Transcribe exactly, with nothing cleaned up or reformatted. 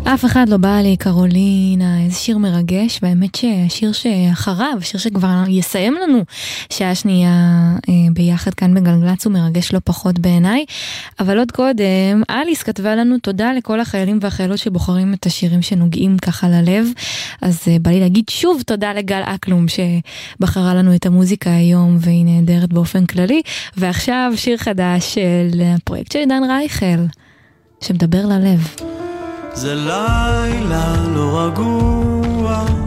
אף אחד לא בא לי, קרולינה, איזה שיר מרגש, והאמת שהשיר שאחריו, השיר שכבר יסיים לנו שעה שנייה אה, ביחד כאן בגלגלץ, הוא מרגש לא פחות בעיניי, אבל עוד קודם, אליס כתבה לנו תודה לכל החיילים והחיילות שבוחרים את השירים שנוגעים ככה ללב, אז אה, בא לי להגיד שוב תודה לגל אקלום שבחרה לנו את המוזיקה היום, והיא נהדרת באופן כללי, ועכשיו שיר חדש של הפרויקט של דן רייכל, שמדבר ללב. זה לילה לא רגוע